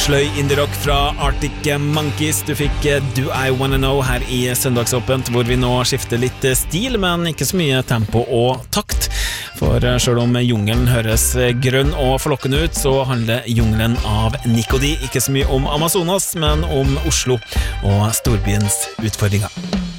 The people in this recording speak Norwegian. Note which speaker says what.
Speaker 1: Sløy indie-rock fra Arctic Monkeys. Du fikk Do I Wanna Know her i Søndagsåpent, hvor vi nå skifter litt stil, men ikke så mye tempo og takt. For selv om jungelen høres grønn og forlokkende ut, så handler jungelen av Nico D ikke så mye om Amazonas, men om Oslo og storbyens utfordringer.